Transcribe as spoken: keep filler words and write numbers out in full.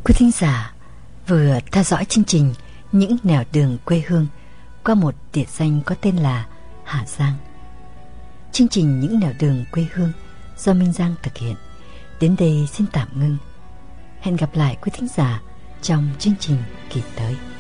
Quý thính giả vừa theo dõi chương trình Những nẻo đường quê hương qua một địa danh có tên là Hà Giang. Chương trình Những nẻo đường quê hương do Minh Giang thực hiện đến đây xin tạm ngưng. Hẹn gặp lại quý thính giả trong chương trình kỳ tới.